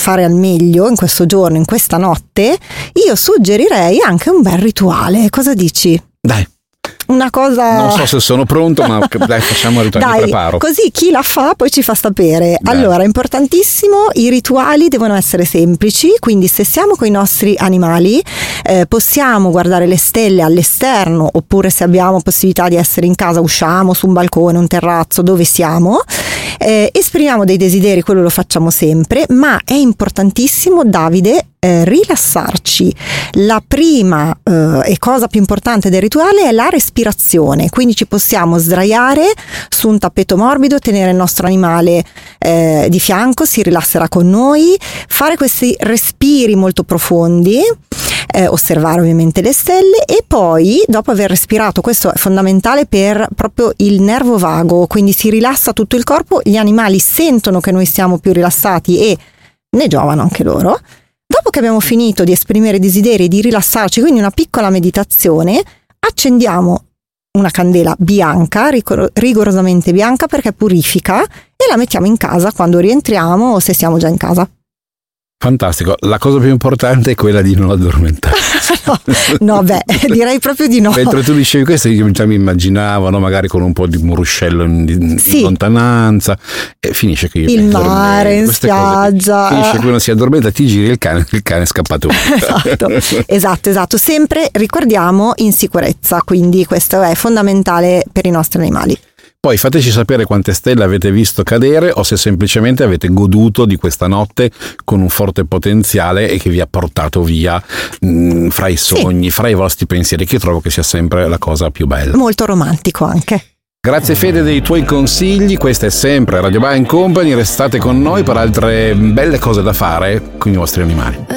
fare al meglio in questo giorno, in questa notte, io suggerirei anche un bel rituale. Cosa dici? Dai. Una cosa... Non so se sono pronto, ma dai, facciamo il rituale. Dai, mi preparo. Così chi la fa poi ci fa sapere. Beh. Allora, importantissimo, i rituali devono essere semplici, quindi se siamo con i nostri animali possiamo guardare le stelle all'esterno, oppure se abbiamo possibilità di essere in casa usciamo su un balcone, un terrazzo, dove siamo, esprimiamo dei desideri, quello lo facciamo sempre, ma è importantissimo, Davide, rilassarci. La prima e cosa più importante del rituale è la respirazione, quindi ci possiamo sdraiare su un tappeto morbido, tenere il nostro animale di fianco, si rilasserà con noi, fare questi respiri molto profondi, osservare ovviamente le stelle, e poi dopo aver respirato, questo è fondamentale per proprio il nervo vago, quindi si rilassa tutto il corpo, gli animali sentono che noi siamo più rilassati e ne giovano anche loro. Dopo che abbiamo finito di esprimere i desideri e di rilassarci, quindi una piccola meditazione, accendiamo una candela bianca, rigorosamente bianca, perché purifica, e la mettiamo in casa quando rientriamo o se siamo già in casa. Fantastico, la cosa più importante è quella di non addormentare. No, direi proprio di no. Mentre tu dicevi questo, io già mi immaginavo, no, magari con un po' di un ruscello in lontananza, e finisce che io il mare in spiaggia, finisce che uno si addormenta, ti giri il cane è scappato. Esatto, sempre ricordiamo in sicurezza, quindi questo è fondamentale per i nostri animali. Poi fateci sapere quante stelle avete visto cadere, o se semplicemente avete goduto di questa notte con un forte potenziale e che vi ha portato via fra i sogni, fra i vostri pensieri, che io trovo che sia sempre la cosa più bella. Molto romantico anche. Grazie Fede dei tuoi consigli, questa è sempre Radio Bye & Company, restate con noi per altre belle cose da fare con i vostri animali.